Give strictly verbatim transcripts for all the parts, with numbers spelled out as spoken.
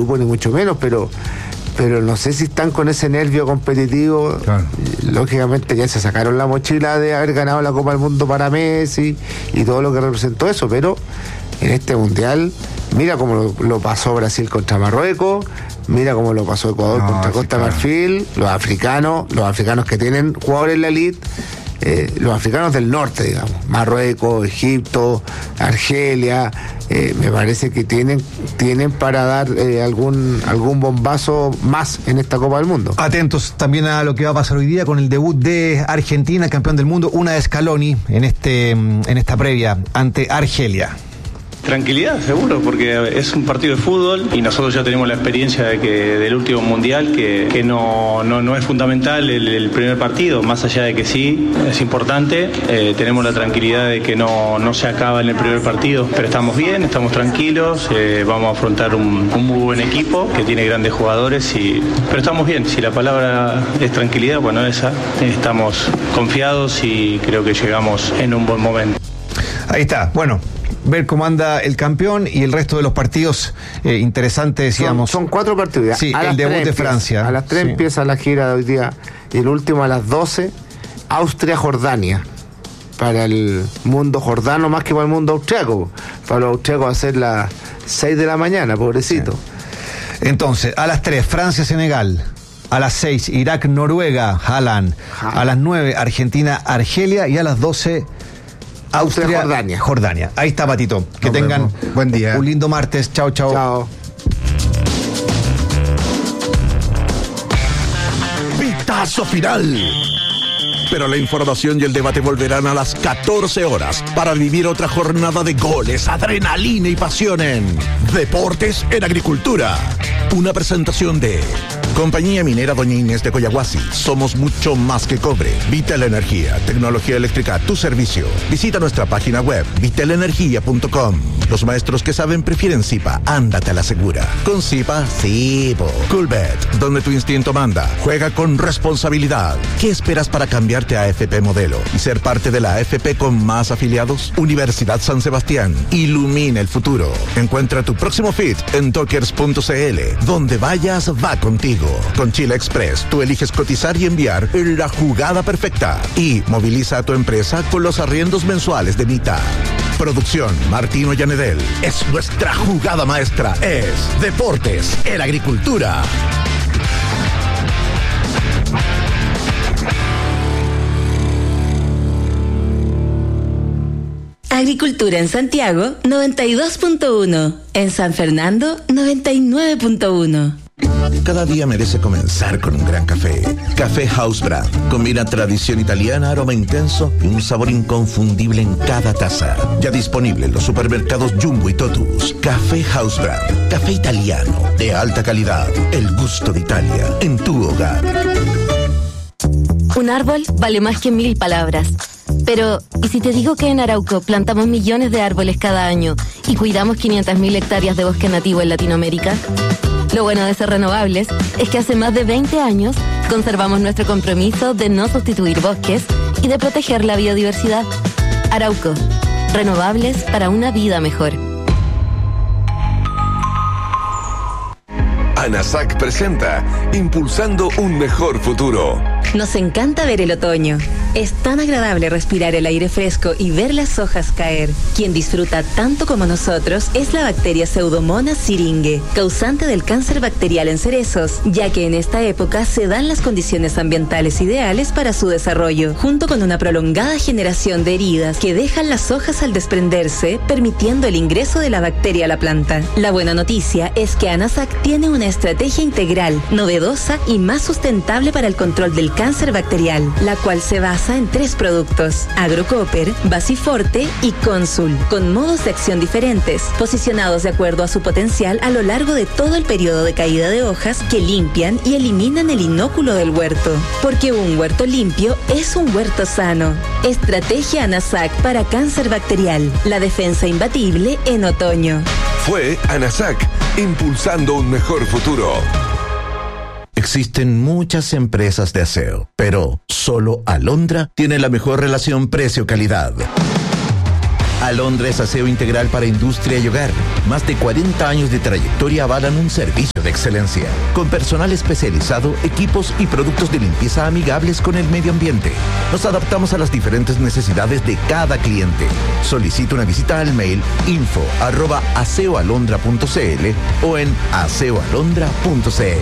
grupo ni mucho menos, pero pero no sé si están con ese nervio competitivo. Claro. Lógicamente ya se sacaron la mochila de haber ganado la Copa del Mundo para Messi y todo lo que representó eso, pero en este Mundial, mira cómo lo, lo pasó Brasil contra Marruecos, mira cómo lo pasó Ecuador no, contra Costa claro. Marfil, los africanos, los africanos que tienen jugadores en la elite, eh, los africanos del norte, digamos, Marruecos, Egipto, Argelia, eh, me parece que tienen tienen para dar eh, algún algún bombazo más en esta Copa del Mundo. Atentos también a lo que va a pasar hoy día con el debut de Argentina, campeón del mundo, una de Scaloni en este en esta previa ante Argelia. Tranquilidad, seguro, porque es un partido de fútbol y nosotros ya tenemos la experiencia de que del último mundial que, que no, no, no es fundamental el, el primer partido, más allá de que sí es importante, eh, tenemos la tranquilidad de que no, no se acaba en el primer partido, pero estamos bien, estamos tranquilos, eh, vamos a afrontar un, un muy buen equipo que tiene grandes jugadores, y, pero estamos bien, si la palabra es tranquilidad, bueno, esa, estamos confiados y creo que llegamos en un buen momento. Ahí está, bueno. Ver cómo anda el campeón y el resto de los partidos eh, interesantes, decíamos. Son, son cuatro partidos. Sí, el debut de empieza, Francia. A las tres sí. Empieza la gira de hoy día y el último a las doce, Austria-Jordania. Para el mundo jordano más que para el mundo austriaco. Para los austriacos va a ser las seis de la mañana, pobrecito. Sí. Entonces, a las tres, Francia-Senegal. A las seis, Irak-Noruega, Haaland. A las nueve, Argentina-Argelia. Y a las doce... Austria, Jordania. Jordania. Ahí está, Patito. Que Nos tengan vemos. Buen día. Un lindo martes. Chao, chao. Chao. Pitazo final. Pero la información y el debate volverán a las catorce horas para vivir otra jornada de goles, adrenalina y pasión en Deportes en Agricultura. Una presentación de Compañía Minera Doña Inés de Coyahuasi. Somos mucho más que cobre. Vital Energía, tecnología eléctrica a tu servicio. Visita nuestra página web vital energía punto com. Los maestros que saben prefieren Zipa. Ándate a la segura. Con Zipa, sí, po. Coolbet, donde tu instinto manda. Juega con responsabilidad. ¿Qué esperas para cambiarte a A F P Modelo y ser parte de la A F P con más afiliados? Universidad San Sebastián. Ilumina el futuro. Encuentra tu próximo fit en Tokers punto c l. Donde vayas, va contigo. Con Chile Express, tú eliges cotizar y enviar la jugada perfecta. Y moviliza a tu empresa con los arriendos mensuales de Mita. Producción Martino Llanedel. Es nuestra jugada maestra. Es Deportes en Agricultura. Agricultura en Santiago, noventa y dos punto uno. En San Fernando, noventa y nueve punto uno. Cada día merece comenzar con un gran café. Café House Brand. Combina tradición italiana, aroma intenso y un sabor inconfundible en cada taza. Ya disponible en los supermercados Jumbo y Totus. Café House Brand. Café italiano de alta calidad. El gusto de Italia en tu hogar. Un árbol vale más que mil palabras. Pero, ¿y si te digo que en Arauco plantamos millones de árboles cada año y cuidamos quinientas mil hectáreas de bosque nativo en Latinoamérica? Lo bueno de ser renovables es que hace más de veinte años conservamos nuestro compromiso de no sustituir bosques y de proteger la biodiversidad. Arauco, renovables para una vida mejor. ANASAC presenta Impulsando un mejor futuro. Nos encanta ver el otoño. Es tan agradable respirar el aire fresco y ver las hojas caer. Quien disfruta tanto como nosotros es la bacteria Pseudomonas syringae, causante del cáncer bacterial en cerezos, ya que en esta época se dan las condiciones ambientales ideales para su desarrollo, junto con una prolongada generación de heridas que dejan las hojas al desprenderse, permitiendo el ingreso de la bacteria a la planta. La buena noticia es que ANASAC tiene una estrategia integral, novedosa y más sustentable para el control del cáncer bacterial, la cual se basa en tres productos: Agrocopper, Basiforte y Consul, con modos de acción diferentes, posicionados de acuerdo a su potencial a lo largo de todo el periodo de caída de hojas, que limpian y eliminan el inóculo del huerto. Porque un huerto limpio es un huerto sano. Estrategia ANASAC para cáncer bacterial, la defensa imbatible en otoño. Fue ANASAC, impulsando un mejor futuro. Existen muchas empresas de aseo, pero solo Alondra tiene la mejor relación precio-calidad. Alondra es aseo integral para industria y hogar. Más de cuarenta años de trayectoria avalan un servicio de excelencia, con personal especializado, equipos y productos de limpieza amigables con el medio ambiente. Nos adaptamos a las diferentes necesidades de cada cliente. Solicita una visita al mail info arroba aseoalondra punto cl o en aseoalondra punto cl.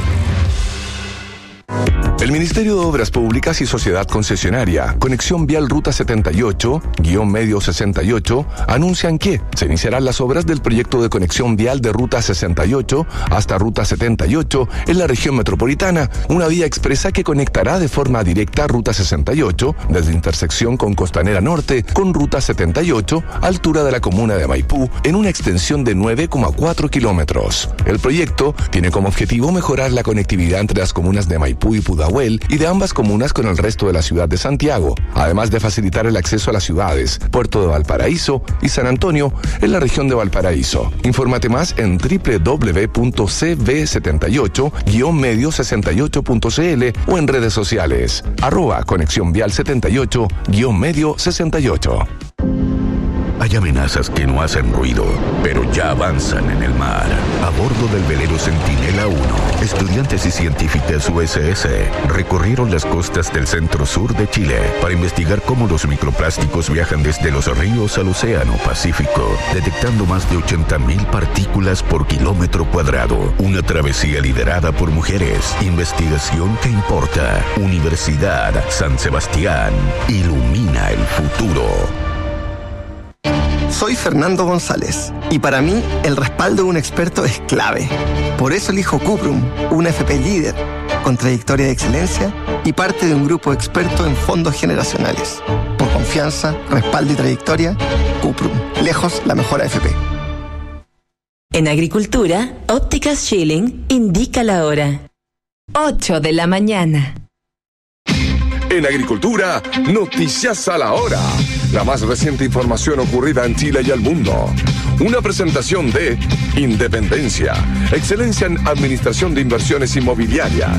El Ministerio de Obras Públicas y Sociedad Concesionaria, Conexión Vial Ruta setenta y ocho, guión medio sesenta y ocho, anuncian que se iniciarán las obras del proyecto de conexión vial de Ruta sesenta y ocho hasta Ruta setenta y ocho en la región metropolitana, una vía expresa que conectará de forma directa Ruta sesenta y ocho desde intersección con Costanera Norte con Ruta setenta y ocho, altura de la comuna de Maipú, en una extensión de nueve coma cuatro kilómetros. El proyecto tiene como objetivo mejorar la conectividad entre las comunas de Maipú y Pudahuel y de ambas comunas con el resto de la ciudad de Santiago, además de facilitar el acceso a las ciudades Puerto de Valparaíso y San Antonio en la región de Valparaíso. Infórmate más en doble u doble u doble u punto c v setenta y ocho guión medio sesenta y ocho punto cl o en redes sociales arroba conexión vial setenta y ocho guión medio sesenta y ocho. Hay amenazas que no hacen ruido, pero ya avanzan en el mar. A bordo del velero Centinela uno, estudiantes y científicas U S S recorrieron las costas del centro-sur de Chile para investigar cómo los microplásticos viajan desde los ríos al océano Pacífico, detectando más de ochenta mil partículas por kilómetro cuadrado. Una travesía liderada por mujeres. Investigación que importa. Universidad San Sebastián. Ilumina el futuro. Soy Fernando González y para mí el respaldo de un experto es clave. Por eso elijo Cuprum, una F P líder, con trayectoria de excelencia y parte de un grupo experto en fondos generacionales. Por confianza, respaldo y trayectoria, Cuprum, lejos la mejor A F P. En Agricultura, Ópticas Schilling indica la hora. ocho de la mañana. En Agricultura, noticias a la hora. La más reciente información ocurrida en Chile y el mundo. Una presentación de Independencia, excelencia en administración de inversiones inmobiliarias.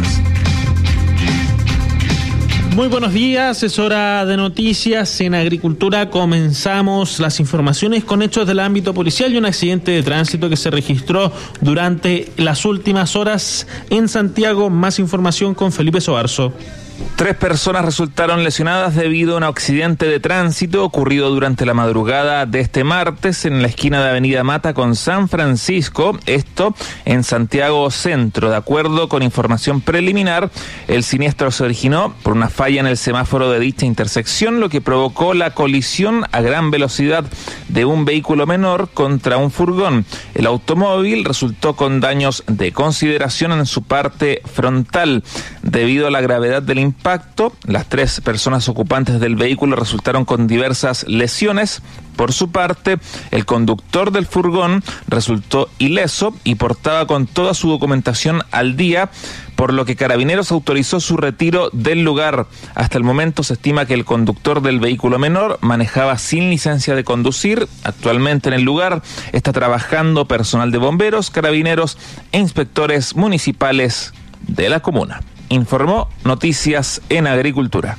Muy buenos días, es hora de noticias en Agricultura. Comenzamos las informaciones con hechos del ámbito policial y un accidente de tránsito que se registró durante las últimas horas en Santiago. Más información con Felipe Soarzo. Tres personas resultaron lesionadas debido a un accidente de tránsito ocurrido durante la madrugada de este martes en la esquina de Avenida Mata con San Francisco, esto en Santiago Centro. De acuerdo con información preliminar, el siniestro se originó por una falla en el semáforo de dicha intersección, lo que provocó la colisión a gran velocidad de un vehículo menor contra un furgón. El automóvil resultó con daños de consideración en su parte frontal. Debido a la gravedad del impacto, las tres personas ocupantes del vehículo resultaron con diversas lesiones. Por su parte, el conductor del furgón resultó ileso y portaba con toda su documentación al día, por lo que Carabineros autorizó su retiro del lugar. Hasta el momento se estima que el conductor del vehículo menor manejaba sin licencia de conducir. Actualmente en el lugar está trabajando personal de bomberos, carabineros e inspectores municipales de la comuna. Informó Noticias en Agricultura.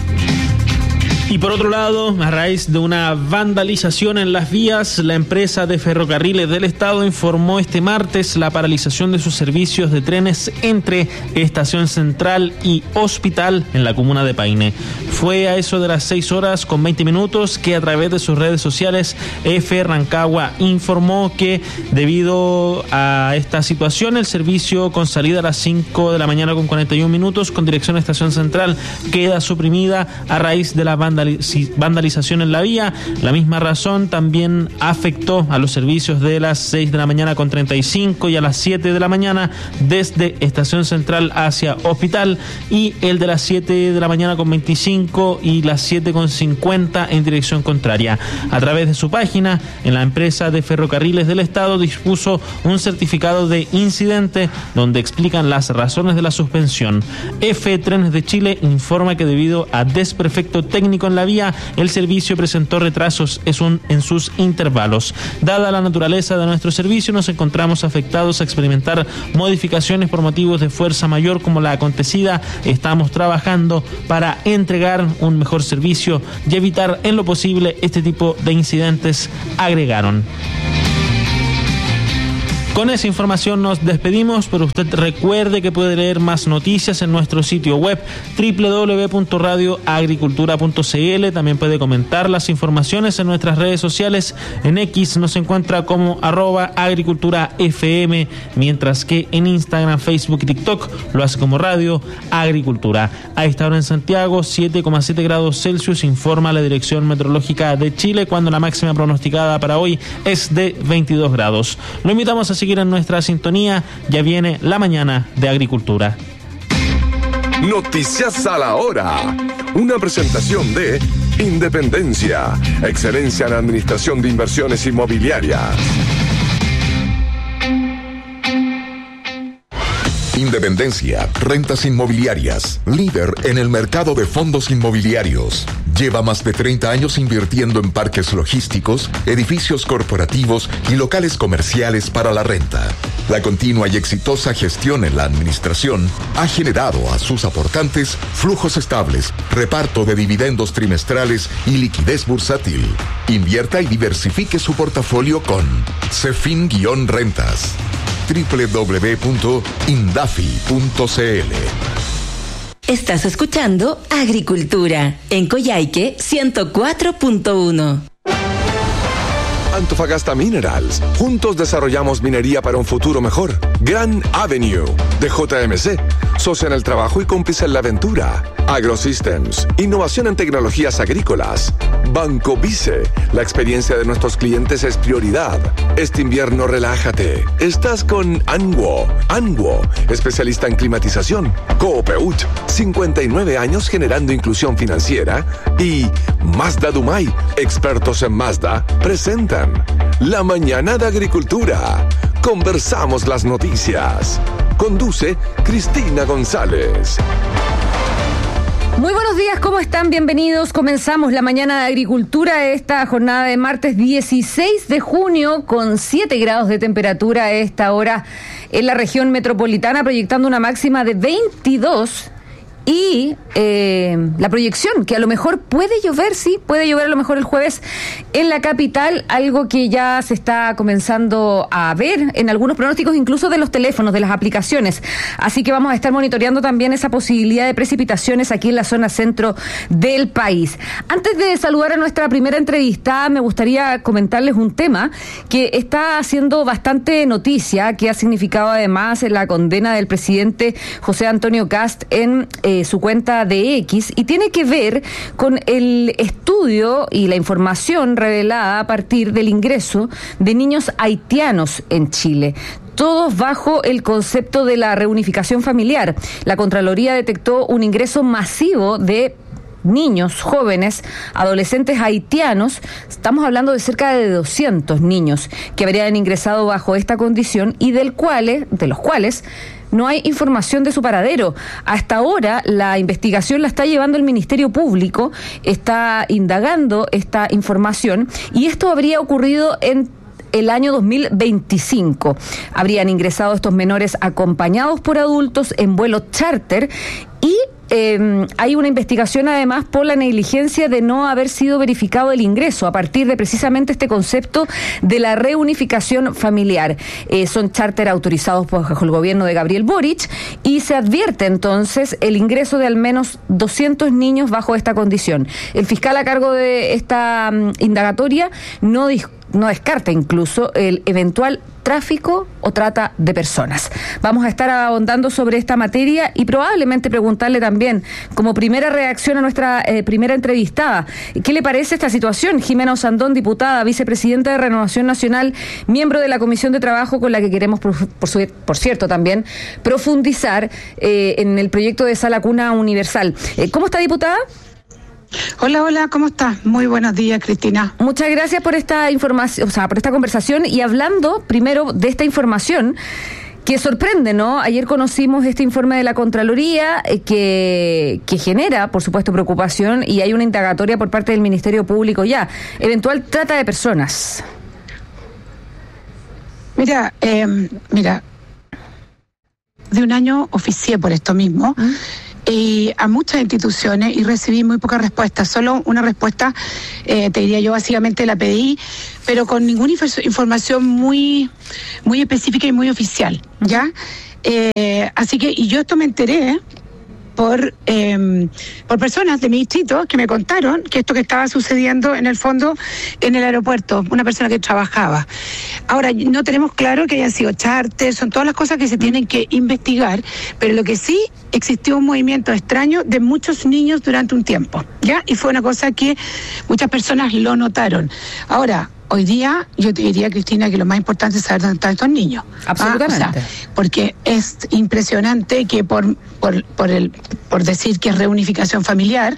Y por otro lado, a raíz de una vandalización en las vías, la empresa de ferrocarriles del Estado informó este martes la paralización de sus servicios de trenes entre Estación Central y Hospital en la comuna de Paine. Fue a eso de las seis horas con veinte minutos que a través de sus redes sociales F. Rancagua informó que debido a esta situación el servicio con salida a las cinco de la mañana con cuarenta y un minutos con dirección a Estación Central queda suprimida a raíz de la vandalización vandalización en la vía. La misma razón también afectó a los servicios de las seis de la mañana con treinta y cinco y a las siete de la mañana desde Estación Central hacia Hospital, y el de las siete de la mañana con veinticinco y las siete con cincuenta en dirección contraria. A través de su página, en la empresa de ferrocarriles del Estado dispuso un certificado de incidente donde explican las razones de la suspensión. F. Trenes de Chile informa que debido a desperfecto técnico tráfico en la vía, el servicio presentó retrasos en sus intervalos. Dada la naturaleza de nuestro servicio, nos encontramos afectados a experimentar modificaciones por motivos de fuerza mayor como la acontecida. Estamos trabajando para entregar un mejor servicio y evitar en lo posible este tipo de incidentes, agregaron. Con esa información nos despedimos, pero usted recuerde que puede leer más noticias en nuestro sitio web doble u doble u doble u punto radio agricultura punto c l. También puede comentar las informaciones en nuestras redes sociales. En X nos encuentra como arroba agricultura F M, mientras que en Instagram, Facebook y TikTok lo hace como Radio Agricultura. A esta hora en Santiago, siete coma siete grados Celsius, informa la Dirección Meteorológica de Chile, cuando la máxima pronosticada para hoy es de veintidós grados. Lo invitamos a seguir en nuestra sintonía. Ya viene la mañana de Agricultura. Noticias a la hora. Una presentación de Independencia, excelencia en administración de inversiones inmobiliarias. Independencia, rentas inmobiliarias, líder en el mercado de fondos inmobiliarios. Lleva más de treinta años invirtiendo en parques logísticos, edificios corporativos y locales comerciales para la renta. La continua y exitosa gestión en la administración ha generado a sus aportantes flujos estables, reparto de dividendos trimestrales y liquidez bursátil. Invierta y diversifique su portafolio con Cefin-Rentas. doble u doble u doble u punto indafi punto c l. Estás escuchando Agricultura en Coyhaique ciento cuatro punto uno. Antofagasta Minerals. Juntos desarrollamos minería para un futuro mejor. Gran Avenue de J M C. Socia en el trabajo y cómplice en la aventura. AgroSystems. Innovación en tecnologías agrícolas. Banco Vice. La experiencia de nuestros clientes es prioridad. Este invierno relájate. Estás con Anwo. Anwo. Especialista en climatización. Coopeut. cincuenta y nueve años generando inclusión financiera. Y Mazda Dumay. Expertos en Mazda. Presentan La Mañana de Agricultura. Conversamos las noticias. Conduce Cristina González. Muy buenos días, ¿cómo están? Bienvenidos. Comenzamos la mañana de Agricultura, esta jornada de martes dieciséis de junio con siete grados de temperatura a esta hora en la región metropolitana, proyectando una máxima de veintidós. Y eh, la proyección, que a lo mejor puede llover, sí, puede llover a lo mejor el jueves en la capital, algo que ya se está comenzando a ver en algunos pronósticos, incluso de los teléfonos, de las aplicaciones. Así que vamos a estar monitoreando también esa posibilidad de precipitaciones aquí en la zona centro del país. Antes de saludar a nuestra primera entrevistada, me gustaría comentarles un tema que está haciendo bastante noticia, que ha significado además la condena del presidente José Antonio Kast en eh, su cuenta de X, y tiene que ver con el estudio y la información revelada a partir del ingreso de niños haitianos en Chile, todos bajo el concepto de la reunificación familiar. La Contraloría detectó un ingreso masivo de niños, jóvenes, adolescentes haitianos. Estamos hablando de cerca de doscientos niños que habrían ingresado bajo esta condición y del cuales, de los cuales no hay información de su paradero. Hasta ahora la investigación la está llevando el Ministerio Público, está indagando esta información, y esto habría ocurrido en el año dos mil veinticinco. Habrían ingresado estos menores acompañados por adultos en vuelo charter, y Eh, hay una investigación además por la negligencia de no haber sido verificado el ingreso a partir de precisamente este concepto de la reunificación familiar. Eh, son charter autorizados bajo el gobierno de Gabriel Boric, y se advierte entonces el ingreso de al menos doscientos niños bajo esta condición. El fiscal a cargo de esta um, indagatoria no discute no descarta incluso el eventual tráfico o trata de personas. Vamos a estar ahondando sobre esta materia y probablemente preguntarle también, como primera reacción a nuestra eh, primera entrevistada, ¿qué le parece esta situación? Jimena Osandón, diputada, vicepresidenta de Renovación Nacional, miembro de la Comisión de Trabajo, con la que queremos, por, por, su, por cierto, también profundizar eh, en el proyecto de Sala Cuna Universal. Eh, ¿Cómo está, diputada? Hola, hola, ¿cómo estás? Muy buenos días, Cristina. Muchas gracias por esta información, o sea, por esta conversación, y hablando primero de esta información que sorprende, ¿no? Ayer conocimos este informe de la Contraloría eh, que, que genera, por supuesto, preocupación, y hay una indagatoria por parte del Ministerio Público ya. Eventual trata de personas. Mira, eh, mira, de un año oficié por esto mismo. ¿Mm? Y a muchas instituciones y recibí muy pocas respuestas, solo una respuesta, eh, te diría yo, básicamente la pedí, pero con ninguna inf- información muy, muy específica y muy oficial, ¿ya? Eh, así que, y yo esto me enteré por eh, por personas de mi distrito que me contaron que esto que estaba sucediendo en el fondo en el aeropuerto, una persona que trabajaba. Ahora, no tenemos claro que hayan sido charters, son todas las cosas que se tienen que investigar, pero lo que sí existió un movimiento extraño de muchos niños durante un tiempo, ¿ya? Y fue una cosa que muchas personas lo notaron. Ahora, hoy día, yo te diría, Cristina, que lo más importante es saber dónde están estos niños. Absolutamente. Ah, o sea, porque es impresionante que por por por el por decir que es reunificación familiar,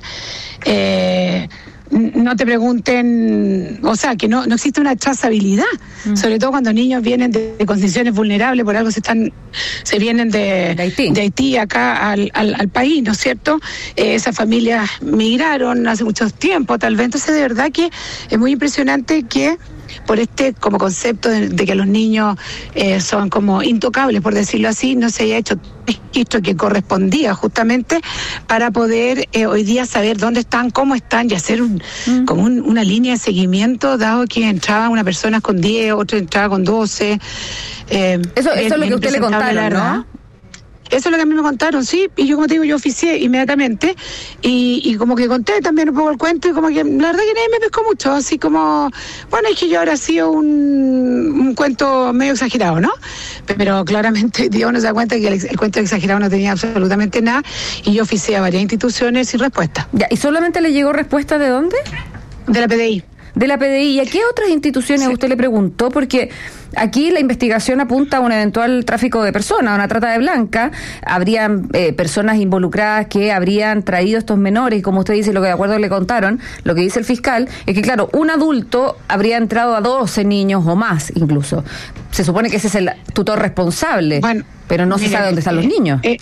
eh, no te pregunten, o sea, que no no existe una trazabilidad, mm. sobre todo cuando niños vienen de, de condiciones vulnerables, por algo se están se vienen de, de, Haití. de Haití acá al, al, al país, ¿no es cierto? Eh, esas familias migraron hace mucho tiempo, tal vez. Entonces, de verdad que es muy impresionante que por este como concepto de, de que los niños eh, son como intocables, por decirlo así, no se haya hecho registro que correspondía justamente para poder eh, hoy día saber dónde están, cómo están y hacer un, mm. como un, una línea de seguimiento, dado que entraba una persona con diez, otra entraba con doce. Eh, eso, eso es lo que usted le contaron, ¿no? Eso es lo que a mí me contaron, sí, y yo, como te digo, yo oficié inmediatamente y, y como que conté también un poco el cuento y como que la verdad que nadie me pescó mucho, así como, bueno, es que yo ahora sido un, un cuento medio exagerado, ¿no? Pero claramente Dios nos da cuenta que el, el cuento exagerado no tenía absolutamente nada y yo oficié a varias instituciones sin respuesta. Ya, ¿y solamente le llegó respuesta de dónde? De la P D I. De la P D I. ¿Y a qué otras instituciones sí. usted le preguntó? Porque aquí la investigación apunta a un eventual tráfico de personas, a una trata de blanca. Habrían eh, personas involucradas que habrían traído estos menores, y como usted dice, lo que de acuerdo le contaron, lo que dice el fiscal, es que claro, un adulto habría entrado a doce niños o más incluso. Se supone que ese es el tutor responsable, bueno, pero no mira, se sabe dónde están eh, los niños. Eh,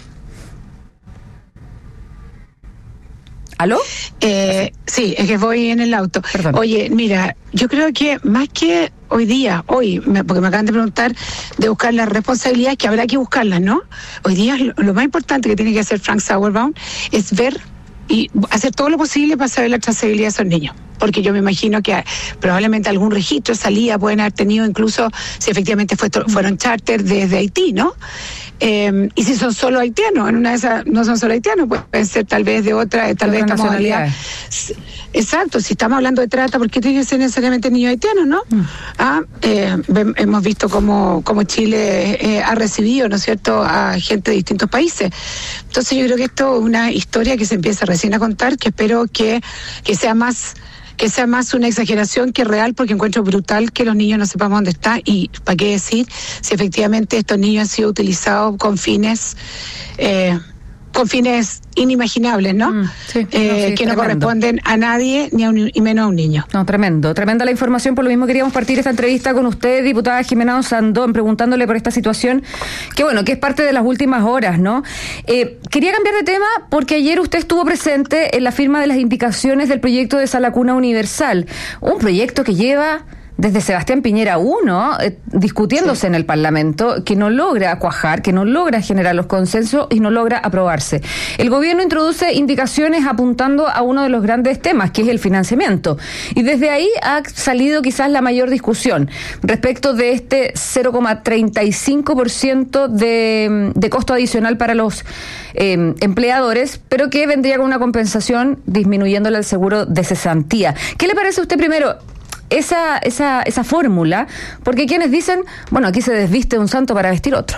¿Aló? Eh, sí, es que voy en el auto. Perdón. Oye, mira, yo creo que más que hoy día, hoy, me, porque me acaban de preguntar de buscar las responsabilidades, que habrá que buscarlas, ¿no? Hoy día lo, lo más importante que tiene que hacer Frank Sauerbaum es ver y hacer todo lo posible para saber la trazabilidad de esos niños. Porque yo me imagino que probablemente algún registro de salida pueden haber tenido, incluso si efectivamente fue, fueron charter desde Haití, ¿no? Eh, y si son solo haitianos, en una de esas no son solo haitianos, pueden ser tal vez de otra, tal vez esta modalidad. Exacto, si estamos hablando de trata, ¿por qué tiene que ser necesariamente niños haitianos, no? Mm. Ah, eh, hemos visto cómo, cómo Chile eh, ha recibido, ¿no es cierto?, a gente de distintos países. Entonces yo creo que esto es una historia que se empieza recién a contar, que espero que, que sea más... que sea más una exageración que real, porque encuentro brutal que los niños no sepamos dónde están y para qué decir si efectivamente estos niños han sido utilizados con fines eh, con fines inimaginables, ¿no? Mm, sí, eh, no sí, que tremendo. No corresponden a nadie ni a un, y menos a un niño. No, tremendo, tremenda la información. Por lo mismo queríamos partir esta entrevista con usted, diputada Jimena Sandón, preguntándole por esta situación, que bueno, que es parte de las últimas horas, ¿no? Eh, quería cambiar de tema porque ayer usted estuvo presente en la firma de las indicaciones del proyecto de Sala Cuna Universal, un proyecto que lleva desde Sebastián Piñera uno, eh, discutiéndose sí. en el Parlamento, que no logra cuajar, que no logra generar los consensos y no logra aprobarse. El gobierno introduce indicaciones apuntando a uno de los grandes temas, que es el financiamiento. Y desde ahí ha salido quizás la mayor discusión respecto de este cero coma treinta y cinco por ciento de, de costo adicional para los eh, empleadores, pero que vendría con una compensación disminuyéndole el seguro de cesantía. ¿Qué le parece a usted primero esa esa esa fórmula? Porque quienes dicen, bueno, aquí se desviste un santo para vestir otro.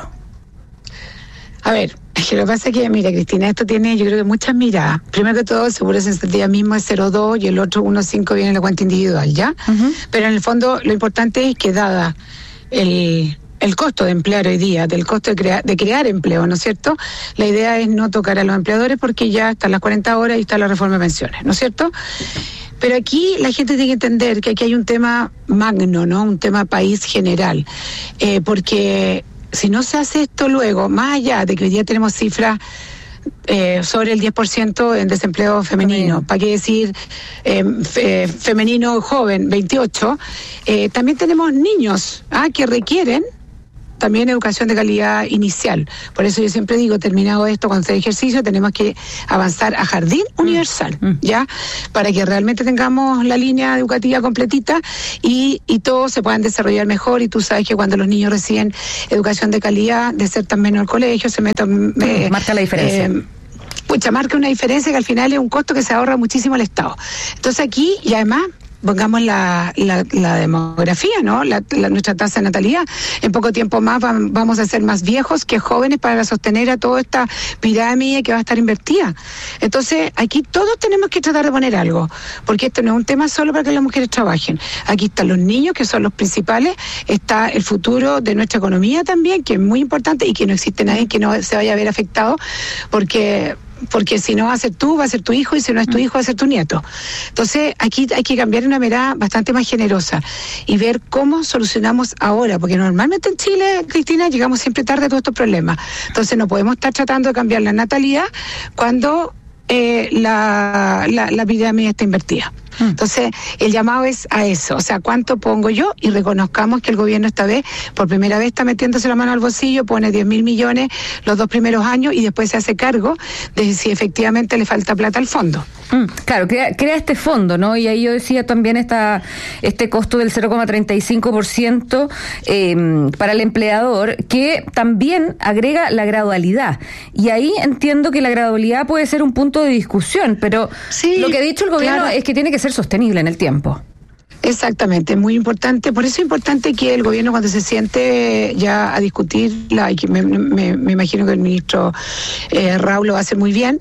A ver, es que lo que pasa es que, mira, Cristina, esto tiene, yo creo que muchas miradas. Primero que todo, el seguro de cesantía mismo es cero coma dos y el otro uno coma cinco viene en la cuenta individual, ¿ya? Uh-huh. Pero en el fondo, lo importante es que dada el... el costo de emplear hoy día, del costo de, crea- de crear empleo, ¿no es cierto? La idea es no tocar a los empleadores porque ya están las cuarenta horas y está la reforma de pensiones, ¿no es cierto? Pero aquí la gente tiene que entender que aquí hay un tema magno, ¿no? Un tema país general, eh, porque si no se hace esto luego, más allá de que hoy día tenemos cifras Eh, sobre el diez por ciento en desempleo femenino, para qué decir eh, fe, femenino joven, veintiocho, eh, también tenemos niños ¿ah? que requieren también educación de calidad inicial. Por eso yo siempre digo, terminado esto, cuando hacer ejercicio, tenemos que avanzar a jardín universal, mm. ¿ya? Para que realmente tengamos la línea educativa completita y, y todos se puedan desarrollar mejor. Y tú sabes que cuando los niños reciben educación de calidad, de ser tan menos al colegio, se metan... Eh, marca la diferencia. Eh, pucha, marca una diferencia que al final es un costo que se ahorra muchísimo al Estado. Entonces aquí, y además... pongamos la, la, la demografía, ¿no? La, la, nuestra tasa de natalidad. En poco tiempo más va, vamos a ser más viejos que jóvenes para sostener a toda esta pirámide que va a estar invertida. Entonces, aquí todos tenemos que tratar de poner algo, porque esto no es un tema solo para que las mujeres trabajen. Aquí están los niños, que son los principales, está el futuro de nuestra economía también, que es muy importante y que no existe nadie que no se vaya a ver afectado, porque... porque si no va a ser tú, va a ser tu hijo, y si no es tu hijo, va a ser tu nieto. Entonces, aquí hay que cambiar una mirada bastante más generosa y ver cómo solucionamos ahora, porque normalmente en Chile, Cristina, llegamos siempre tarde a todos estos problemas. Entonces, no podemos estar tratando de cambiar la natalidad cuando eh, la, la, la pirámide está invertida. Entonces, el llamado es a eso, o sea, ¿cuánto pongo yo? Y reconozcamos que el gobierno esta vez, por primera vez, está metiéndose la mano al bolsillo, pone diez mil millones los dos primeros años y después se hace cargo de si efectivamente le falta plata al fondo. Mm, claro, crea, crea este fondo, ¿no? Y ahí yo decía también esta, este costo del cero coma treinta y cinco por ciento eh, para el empleador, que también agrega la gradualidad. Y ahí entiendo que la gradualidad puede ser un punto de discusión, pero sí, lo que ha dicho el gobierno claro. es que tiene que ser sostenible en el tiempo. Exactamente, muy importante. Por eso es importante que el gobierno, cuando se siente ya a discutirla, y que me, me, me imagino que el ministro eh, Raúl lo va a hacer muy bien,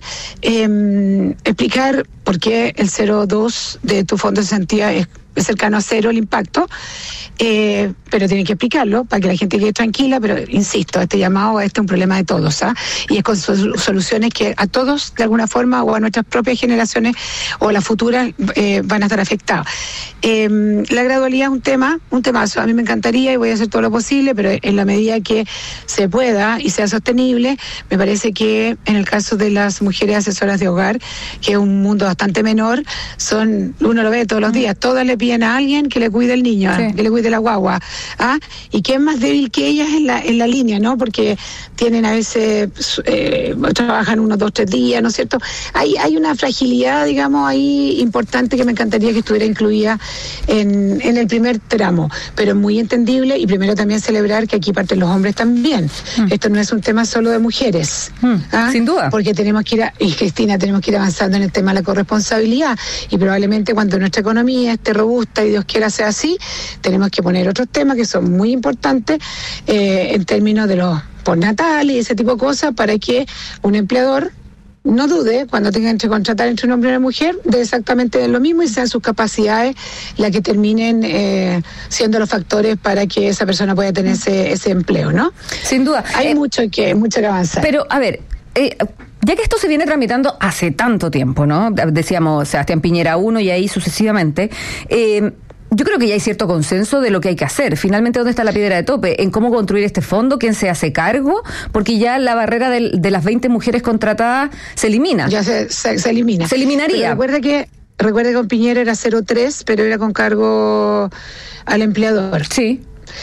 eh, explicar por qué el cero coma dos de tu fondo de cesantía es es cercano a cero el impacto, eh, pero tienen que explicarlo para que la gente quede tranquila, pero insisto, este llamado a este es un problema de todos, ¿ah? Y es con soluciones que a todos, de alguna forma, o a nuestras propias generaciones o a las futuras, eh, van a estar afectadas. Eh, la gradualidad es un tema, un temazo. A mí me encantaría y voy a hacer todo lo posible, pero en la medida que se pueda y sea sostenible, me parece que en el caso de las mujeres asesoras de hogar, que es un mundo bastante menor, son, uno lo ve todos los días, todas le piden a alguien que le cuide el niño, sí. que le cuide la guagua, ¿ah? Y que es más débil que ellas en la en la línea, ¿no? Porque tienen a veces, eh, trabajan unos dos, tres días, ¿no es cierto? Hay, hay una fragilidad, digamos, ahí importante que me encantaría que estuviera incluida en, en el primer tramo, pero es muy entendible. Y primero también celebrar que aquí parten los hombres también. Mm. Esto no es un tema solo de mujeres, mm, ¿ah? Sin duda. Porque tenemos que ir, a, y Cristina, tenemos que ir avanzando en el tema de la corresponsabilidad, y probablemente cuando nuestra economía esté robusta y Dios quiera sea así, tenemos que poner otros temas que son muy importantes eh, en términos de los postnatales y ese tipo de cosas, para que un empleador no dude cuando tenga que contratar entre un hombre y una mujer de exactamente lo mismo, y sean sus capacidades las que terminen eh, siendo los factores para que esa persona pueda tener ese, ese empleo, ¿no? Sin duda. Hay eh, mucho que mucho que avanzar. Pero, a ver... Eh, ya que esto se viene tramitando hace tanto tiempo, ¿no? Decíamos Sebastián Piñera uno y ahí sucesivamente, eh, yo creo que ya hay cierto consenso de lo que hay que hacer. Finalmente, ¿dónde está la piedra de tope? En cómo construir este fondo, quién se hace cargo, porque ya la barrera de, de las veinte mujeres contratadas se elimina. Ya se, se, se elimina. Se eliminaría. Pero recuerda que recuerda que con Piñera era cero coma tres, pero era con cargo al empleador. Sí.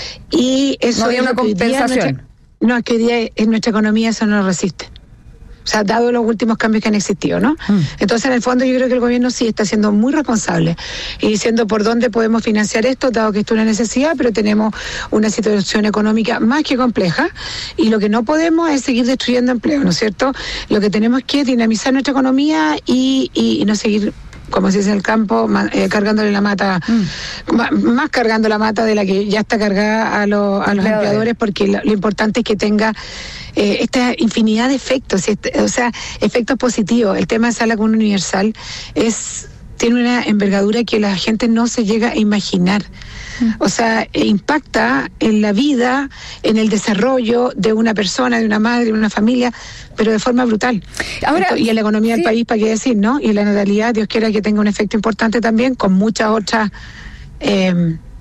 Y eso no había una compensación. Nuestra, no, es que hoy día en nuestra economía eso no resiste. O sea, dado los últimos cambios que han existido, ¿no? Mm. Entonces, en el fondo, yo creo que el gobierno sí está siendo muy responsable y diciendo por dónde podemos financiar esto, dado que esto es una necesidad, pero tenemos una situación económica más que compleja, y lo que no podemos es seguir destruyendo empleo, ¿no es cierto? Lo que tenemos que dinamizar nuestra economía y, y, y no seguir, como se dice en el campo, eh, cargándole la mata, mm. más, más cargando la mata de la que ya está cargada a, lo, a los claro. empleadores, porque lo, lo importante es que tenga eh, esta infinidad de efectos, este, o sea, efectos positivos. El tema de Sala Común Universal es tiene una envergadura que la gente no se llega a imaginar. O sea, impacta en la vida, en el desarrollo de una persona, de una madre, de una familia, pero de forma brutal. Ahora, Esto, y en la economía sí. del país, para qué decir, ¿no? Y en la natalidad, Dios quiera que tenga un efecto importante también, con muchas otras eh,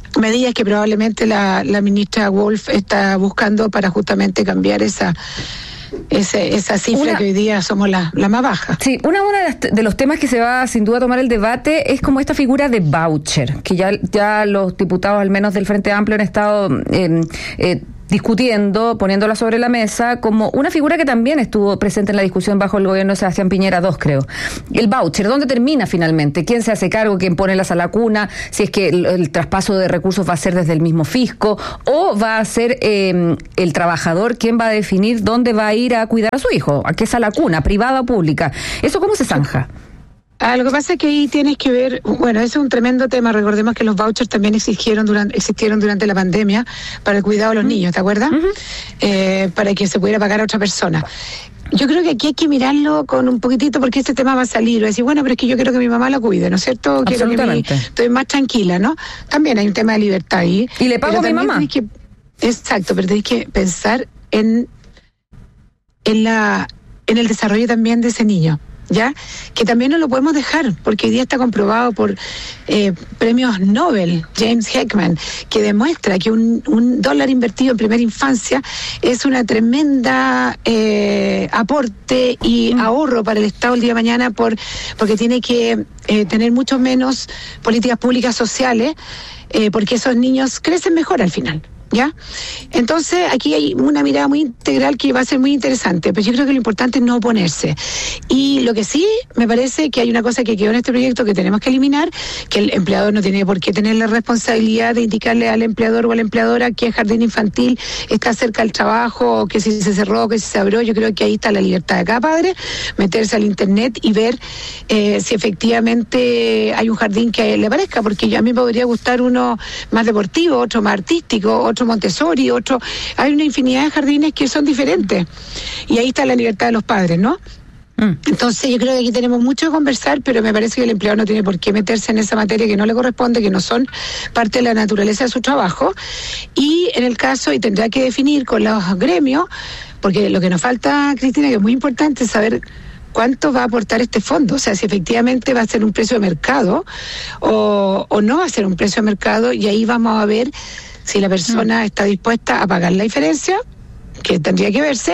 medidas que probablemente la, la ministra Wolf está buscando para justamente cambiar esa Ese, esa cifra una, que hoy día somos la, la más baja. Sí, una, una de, las, de los temas que se va sin duda a tomar el debate es como esta figura de voucher, que ya, ya los diputados, al menos del Frente Amplio, han estado eh, eh, discutiendo, poniéndola sobre la mesa, como una figura que también estuvo presente en la discusión bajo el gobierno de Sebastián Piñera dos, creo. El voucher, ¿dónde termina finalmente? ¿Quién se hace cargo? ¿Quién pone las a la cuna? Si es que el, el traspaso de recursos va a ser desde el mismo fisco, o va a ser eh, el trabajador quien va a definir dónde va a ir a cuidar a su hijo, a qué es a la cuna, privada o pública. ¿Eso cómo se zanja? Ah, lo que pasa es que ahí tienes que ver, bueno, ese es un tremendo tema. Recordemos que los vouchers también existieron durante, existieron durante la pandemia para el cuidado de los niños, ¿te acuerdas? Uh-huh. Eh, para que se pudiera pagar a otra persona. Yo creo que aquí hay que mirarlo con un poquitito, porque este tema va a salir. Va a decir, bueno, pero es que yo quiero que mi mamá la cuide, ¿no es cierto? Quiero que mi, estoy más tranquila, ¿no? También hay un tema de libertad ahí. ¿Y le pago a mi mamá? Que, exacto, pero tenés que pensar en, en, la, en el desarrollo también de ese niño. ¿Ya? Que también no lo podemos dejar, porque hoy día está comprobado por eh, premios Nobel, James Heckman, que demuestra que un, un dólar invertido en primera infancia es una tremenda eh, aporte y mm. ahorro para el Estado el día de mañana, por porque tiene que eh, tener mucho menos políticas públicas sociales, eh, porque esos niños crecen mejor al final. ¿Ya? Entonces aquí hay una mirada muy integral que va a ser muy interesante, pero yo creo que lo importante es no oponerse. Y lo que sí me parece que hay una cosa que quedó en este proyecto que tenemos que eliminar, que el empleador no tiene por qué tener la responsabilidad de indicarle al empleador o a la empleadora que el jardín infantil está cerca del trabajo, o que si se cerró, que si se abrió. Yo creo que ahí está la libertad de cada padre, meterse al internet y ver eh, si efectivamente hay un jardín que le parezca, porque yo, a mí me podría gustar uno más deportivo, otro más artístico, otro Montessori, otro, hay una infinidad de jardines que son diferentes, y ahí está la libertad de los padres, ¿no? Mm. Entonces yo creo que aquí tenemos mucho que conversar, pero me parece que el empleado no tiene por qué meterse en esa materia que no le corresponde, que no son parte de la naturaleza de su trabajo, y en el caso, y tendrá que definir con los gremios, porque lo que nos falta, Cristina, que es muy importante, es saber cuánto va a aportar este fondo, o sea, si efectivamente va a ser un precio de mercado o, o no va a ser un precio de mercado, y ahí vamos a ver si la persona está dispuesta a pagar la diferencia, que tendría que verse,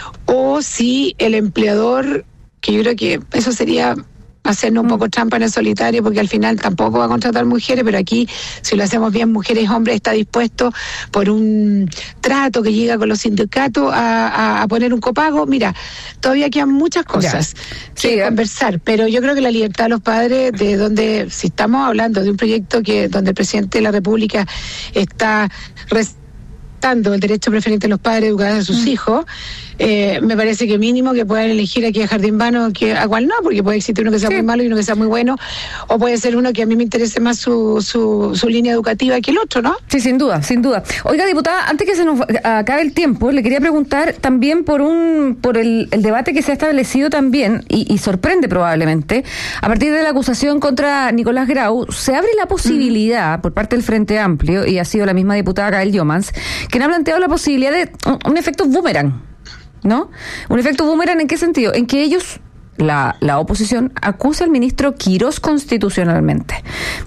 o si el empleador, que yo creo que eso sería hacernos un poco trampa en el solitario, porque al final tampoco va a contratar mujeres, pero aquí, si lo hacemos bien, mujeres y hombres, está dispuesto por un trato que llega con los sindicatos a, a, a poner un copago. Mira, todavía quedan muchas cosas que sí, conversar, pero yo creo que la libertad de los padres, de donde, si estamos hablando de un proyecto que donde el presidente de la República está respetando el derecho preferente de los padres a educar a sus mm. hijos, Eh, me parece que mínimo que puedan elegir aquí a Jardín Vano, que a cual no, porque puede existir uno que sea sí. muy malo y uno que sea muy bueno, o puede ser uno que a mí me interese más su, su, su línea educativa que el otro, ¿no? Sí, sin duda, sin duda. Oiga, diputada, antes que se nos acabe el tiempo, le quería preguntar también por un por el, el debate que se ha establecido también, y, y sorprende probablemente, a partir de la acusación contra Nicolás Grau, se abre la posibilidad, mm. por parte del Frente Amplio, y ha sido la misma diputada Gael Llomans, que ha planteado la posibilidad de un, un efecto boomerang, ¿no? Un efecto boomerang, ¿en qué sentido? En que ellos, la, la oposición, acusa al ministro Quirós constitucionalmente.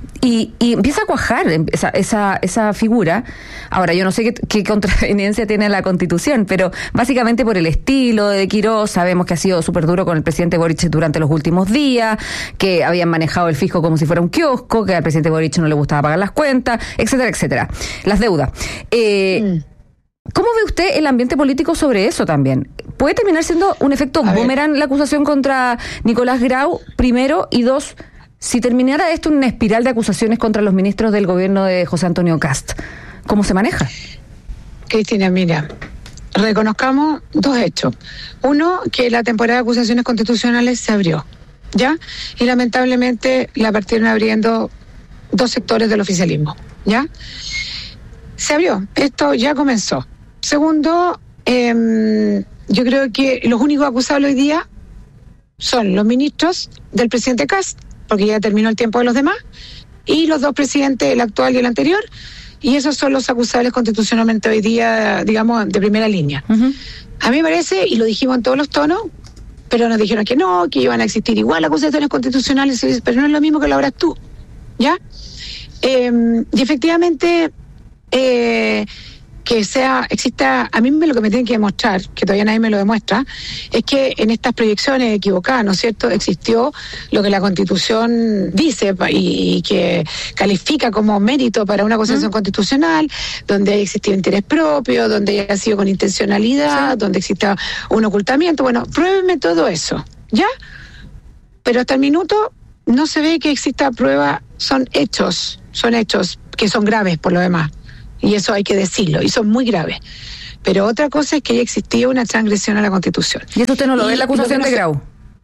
Y, y empieza a cuajar esa, esa, esa figura. Ahora, yo no sé qué, qué contraveniencia tiene la Constitución, pero básicamente por el estilo de Quirós, sabemos que ha sido súper duro con el presidente Boric durante los últimos días, que habían manejado el fisco como si fuera un kiosco, que al presidente Boric no le gustaba pagar las cuentas, etcétera, etcétera. Las deudas. Eh... Mm. ¿Cómo ve usted el ambiente político sobre eso también? ¿Puede terminar siendo un efecto boomerang la acusación contra Nicolás Grau, primero? Y dos, si terminara esto en una espiral de acusaciones contra los ministros del gobierno de José Antonio Kast, ¿cómo se maneja? Cristina, mira, reconozcamos dos hechos. Uno, que la temporada de acusaciones constitucionales se abrió, ¿ya? Y lamentablemente la partieron abriendo dos sectores del oficialismo, ¿ya? Se abrió, esto ya comenzó. Segundo, eh, yo creo que los únicos acusados hoy día son los ministros del presidente Kast, porque ya terminó el tiempo de los demás, y los dos presidentes, el actual y el anterior, y esos son los acusables constitucionalmente hoy día, digamos, de primera línea. Uh-huh. A mí me parece, y lo dijimos en todos los tonos, pero nos dijeron que no, que iban a existir igual acusaciones constitucionales, pero no es lo mismo que lo habrás tú, ¿ya? Eh, y efectivamente, eh, que sea, exista, a mí lo que me tienen que demostrar, que todavía nadie me lo demuestra, es que en estas proyecciones equivocadas, ¿no es cierto?, existió lo que la Constitución dice y, y que califica como mérito para una acusación ¿Mm? constitucional, donde haya existido interés propio, donde haya sido con intencionalidad, sí. donde exista un ocultamiento. Bueno, pruébenme todo eso, ¿ya? Pero hasta el minuto no se ve que exista prueba, son hechos, son hechos que son graves por lo demás. Y eso hay que decirlo, y son muy graves. Pero otra cosa es que haya existido una transgresión a la Constitución. ¿Y esto usted no lo y ve en la acusación no de Grau?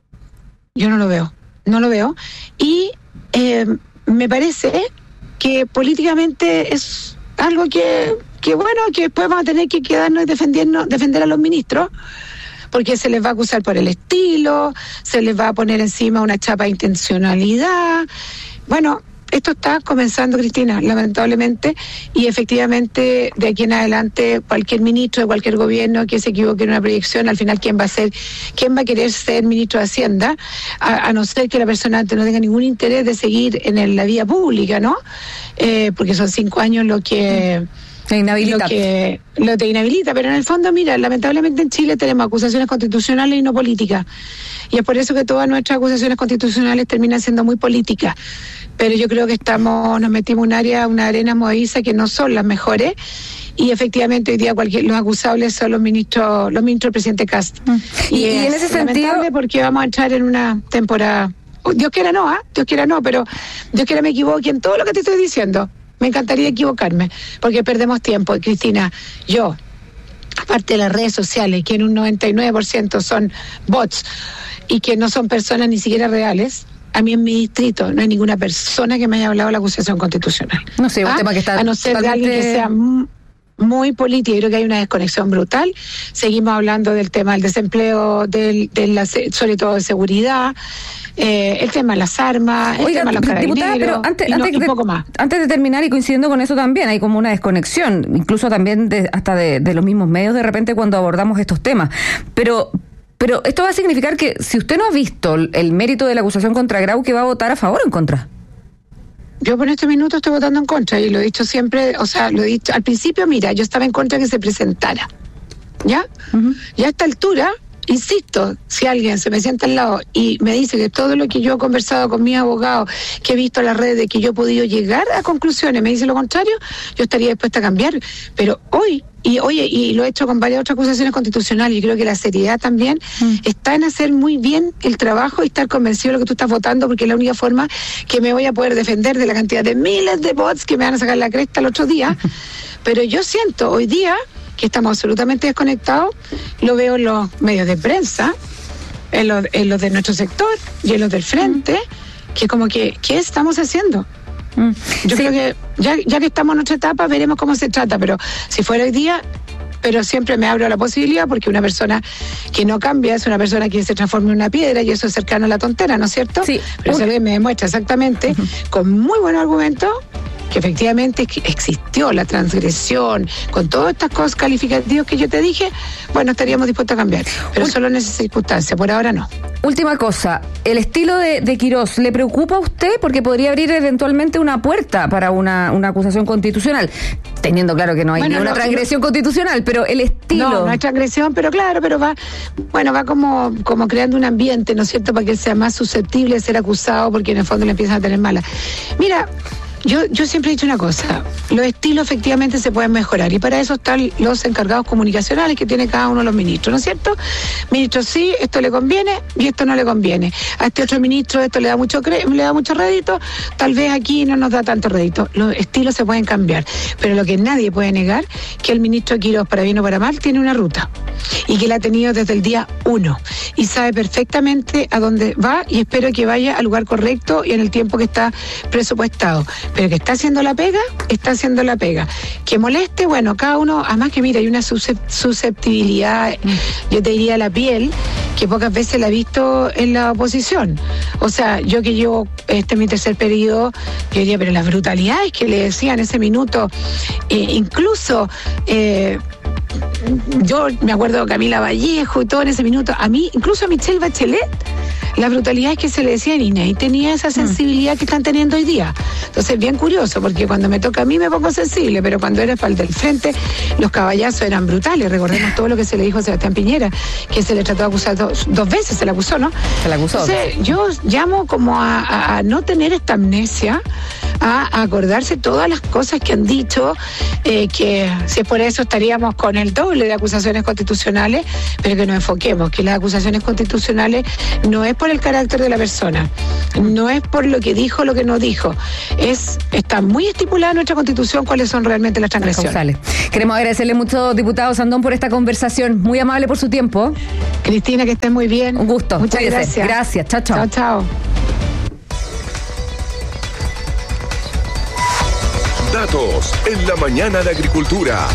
Yo no lo veo, no lo veo. Y eh, me parece que políticamente es algo que, que, bueno, que después vamos a tener que quedarnos y defendernos, defender a los ministros, porque se les va a acusar por el estilo, se les va a poner encima una chapa de intencionalidad. Bueno, esto está comenzando, Cristina, lamentablemente, y efectivamente de aquí en adelante cualquier ministro de cualquier gobierno que se equivoque en una proyección, al final quién va a ser, quién va a querer ser ministro de Hacienda, a, a no ser que la persona no tenga ningún interés de seguir en el, la vía pública, ¿no? Eh, porque son cinco años lo que... Te inhabilita. Lo que lo te inhabilita, pero en el fondo, mira, lamentablemente en Chile tenemos acusaciones constitucionales y no políticas. Y es por eso que todas nuestras acusaciones constitucionales terminan siendo muy políticas. Pero yo creo que estamos, nos metimos en un área, una arena movediza que no son las mejores. Y efectivamente hoy día cualquier, los acusables son los ministros, los ministros del presidente Cast. Mm. Y, y, y en ese sentido, porque vamos a entrar en una temporada, Dios quiera no, ¿ah? ¿eh? Dios quiera no, pero Dios quiera me equivoque en todo lo que te estoy diciendo. Me encantaría equivocarme, porque perdemos tiempo. Cristina, yo, aparte de las redes sociales, que en un noventa y nueve por ciento son bots y que no son personas ni siquiera reales, a mí en mi distrito no hay ninguna persona que me haya hablado de la acusación constitucional. No sé, un ¿Ah? tema que está a no ser totalmente... de alguien que sea muy político. Yo creo que hay una desconexión brutal. Seguimos hablando del tema del desempleo, del, de la, sobre todo de seguridad, eh, el tema de las armas, el Oiga, tema de los carabineros, diputada, pero antes, y, no, antes, y de, poco más. Antes de terminar, y coincidiendo con eso también, hay como una desconexión, incluso también de, hasta de, de los mismos medios de repente cuando abordamos estos temas. Pero... Pero esto va a significar que si usted no ha visto el mérito de la acusación contra Grau, ¿que va a votar a favor o en contra? Yo por este minuto estoy votando en contra y lo he dicho siempre, o sea, lo he dicho al principio, mira, yo estaba en contra de que se presentara, ¿ya? Uh-huh. Y a esta altura, insisto, si alguien se me sienta al lado y me dice que todo lo que yo he conversado con mis abogados, que he visto en las redes, que yo he podido llegar a conclusiones, me dice lo contrario, yo estaría dispuesta a cambiar. Pero hoy, y oye, y lo he hecho con varias otras acusaciones constitucionales, y creo que la seriedad también mm. está en hacer muy bien el trabajo y estar convencido de lo que tú estás votando, porque es la única forma que me voy a poder defender de la cantidad de miles de bots que me van a sacar la cresta el otro día. Pero yo siento hoy día que estamos absolutamente desconectados, lo veo en los medios de prensa, en los, en los de nuestro sector y en los del frente, mm. que como que, ¿qué estamos haciendo? Mm. Yo sí. creo que ya, ya que estamos en nuestra etapa, veremos cómo se trata, pero si fuera hoy día, pero siempre me abro a la posibilidad, porque una persona que no cambia es una persona que se transforma en una piedra, y eso es cercano a la tontera, ¿no es cierto? Sí. Pero se ve, me demuestra exactamente, uh-huh. con muy buenos argumentos, que efectivamente existió la transgresión, con todas estas cosas calificativas que yo te dije, bueno, estaríamos dispuestos a cambiar, pero solo en esas circunstancias, por ahora no. Última cosa, el estilo de, de Quirós, ¿le preocupa a usted? Porque podría abrir eventualmente una puerta para una, una acusación constitucional, teniendo claro que no hay bueno, ninguna no, transgresión no, constitucional, pero el estilo... No, no hay transgresión, pero claro, pero va, bueno, va como, como creando un ambiente, ¿no es cierto?, para que él sea más susceptible de ser acusado, porque en el fondo le empiezan a tener mala. Mira... Yo, yo siempre he dicho una cosa, los estilos efectivamente se pueden mejorar, y para eso están los encargados comunicacionales que tiene cada uno de los ministros, ¿no es cierto? Ministro, sí, esto le conviene y esto no le conviene. A este otro ministro esto le da mucho cre- le da mucho rédito, tal vez aquí no nos da tanto rédito. Los estilos se pueden cambiar, pero lo que nadie puede negar que el ministro Quirós, para bien o para mal, tiene una ruta, y que la ha tenido desde el día uno, y sabe perfectamente a dónde va, y espero que vaya al lugar correcto y en el tiempo que está presupuestado. Pero que está haciendo la pega, está haciendo la pega. Que moleste, bueno, cada uno, además que mira, hay una susceptibilidad, yo te diría, la piel, que pocas veces la he visto en la oposición. O sea, yo que llevo este mi tercer periodo, yo diría, pero las brutalidades que le decían ese minuto, eh, incluso... Eh, yo me acuerdo de Camila Vallejo y todo en ese minuto, a mí, incluso a Michelle Bachelet, las brutalidades que se le decían y nadie tenía esa sensibilidad que están teniendo hoy día. Entonces, bien curioso, porque cuando me toca a mí me pongo sensible, pero cuando era para el del frente, los caballazos eran brutales. Recordemos todo lo que se le dijo a Sebastián Piñera, que se le trató de acusar dos, dos veces, se le acusó, ¿no? Se le acusó. Entonces, yo llamo como a, a, a no tener esta amnesia, a acordarse todas las cosas que han dicho, eh, que si es por eso estaríamos con el doble de acusaciones constitucionales, pero que nos enfoquemos, que las acusaciones constitucionales no es por el carácter de la persona, no es por lo que dijo o lo que no dijo, es está muy estipulada en nuestra Constitución cuáles son realmente las transgresiones. Queremos agradecerle mucho, diputado Sandón, por esta conversación, muy amable por su tiempo. Cristina, que estés muy bien. Un gusto. Muchas Cuídese. gracias. Gracias, chao, chao. Chao, chao. Datos en la mañana de Agricultura.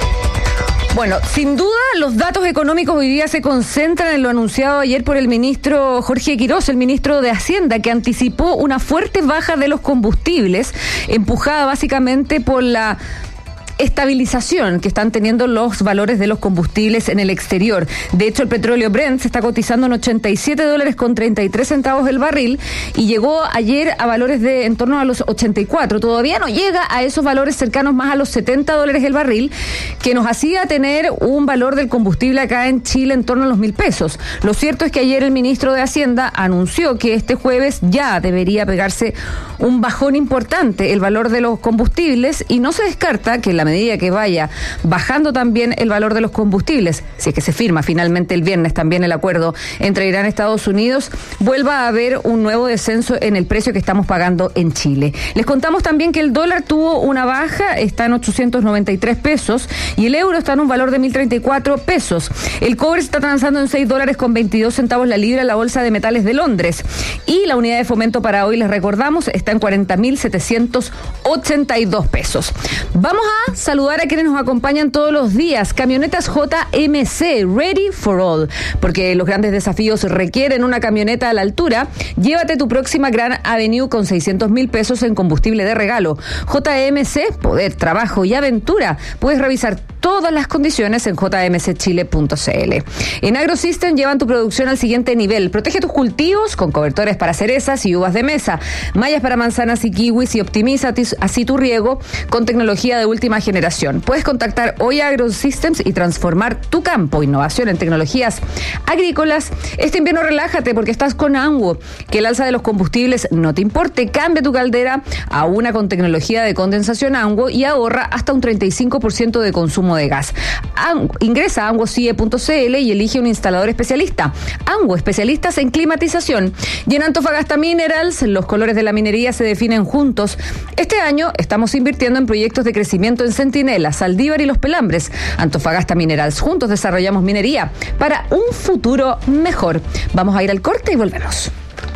Bueno, sin duda los datos económicos hoy día se concentran en lo anunciado ayer por el ministro Jorge Quirós, el ministro de Hacienda, que anticipó una fuerte baja de los combustibles, empujada básicamente por la estabilización que están teniendo los valores de los combustibles en el exterior. De hecho, el petróleo Brent se está cotizando en ochenta y siete dólares con treinta y tres centavos el barril y llegó ayer a valores de en torno a los ochenta y cuatro. Todavía no llega a esos valores cercanos más a los setenta dólares el barril, que nos hacía tener un valor del combustible acá en Chile en torno a los mil pesos. Lo cierto es que ayer el ministro de Hacienda anunció que este jueves ya debería pegarse un bajón importante el valor de los combustibles y no se descarta que la medida que vaya bajando también el valor de los combustibles, si es que se firma finalmente el viernes también el acuerdo entre Irán y Estados Unidos, vuelva a haber un nuevo descenso en el precio que estamos pagando en Chile. Les contamos también que el dólar tuvo una baja, está en ochocientos noventa y tres pesos y el euro está en un valor de mil treinta y cuatro pesos. El cobre se está transando en seis dólares con veintidós centavos la libra en la Bolsa de Metales de Londres y la unidad de fomento para hoy, les recordamos, está en cuarenta mil setecientos ochenta y dos pesos. Vamos a saludar a quienes nos acompañan todos los días. Camionetas J M C, Ready for All, porque los grandes desafíos requieren una camioneta a la altura. Llévate tu próxima Gran Avenue con seiscientos mil pesos en combustible de regalo. J M C, poder, trabajo y aventura. Puedes revisar todas las condiciones en j m c chile punto c l. En AgroSystem llevan tu producción al siguiente nivel. Protege tus cultivos con cobertores para cerezas y uvas de mesa, mallas para manzanas y kiwis y optimiza así tu riego con tecnología de última generación. Puedes contactar hoy a AgroSystems y transformar tu campo. Innovación en tecnologías agrícolas. Este invierno relájate porque estás con ANWO. Que el alza de los combustibles no te importe. Cambia tu caldera a una con tecnología de condensación ANWO y ahorra hasta un treinta y cinco por ciento de consumo de gas. Anwo, ingresa a anwo c i e punto c l y elige un instalador especialista. ANWO, especialistas en climatización. Y en Antofagasta Minerals, los colores de la minería se definen juntos. Este año estamos invirtiendo en proyectos de crecimiento en Centinela, Saldívar y Los Pelambres. Antofagasta Minerals, juntos desarrollamos minería para un futuro mejor. Vamos a ir al corte y volvemos.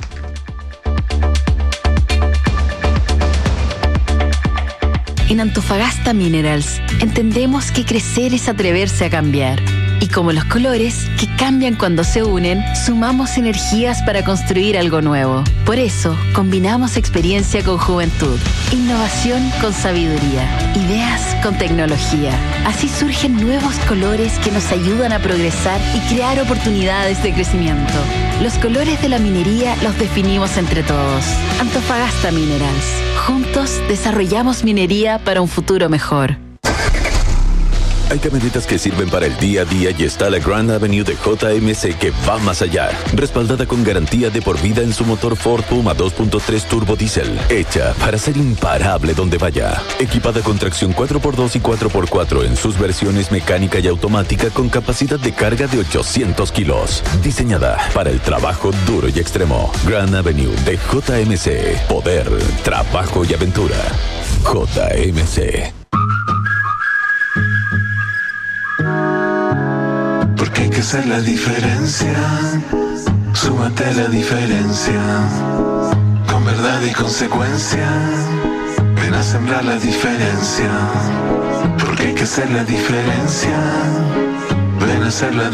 En Antofagasta Minerals entendemos que crecer es atreverse a cambiar. Y como los colores, que cambian cuando se unen, sumamos energías para construir algo nuevo. Por eso, combinamos experiencia con juventud, innovación con sabiduría, ideas con tecnología. Así surgen nuevos colores que nos ayudan a progresar y crear oportunidades de crecimiento. Los colores de la minería los definimos entre todos. Antofagasta Minerals. Juntos desarrollamos minería para un futuro mejor. Hay camionetas que sirven para el día a día y está la Grand Avenue de J M C que va más allá. Respaldada con garantía de por vida en su motor Ford Puma dos punto tres Turbo Diesel. Hecha para ser imparable donde vaya. Equipada con tracción cuatro por dos y cuatro por cuatro en sus versiones mecánica y automática con capacidad de carga de ochocientos kilos. Diseñada para el trabajo duro y extremo. Grand Avenue de J M C. Poder, trabajo y aventura. J M C. Porque hay que hacer la diferencia. Súmate a la diferencia. Con verdad y consecuencia. Ven a sembrar la diferencia. Porque hay que hacer la diferencia. Ven a hacer la diferencia.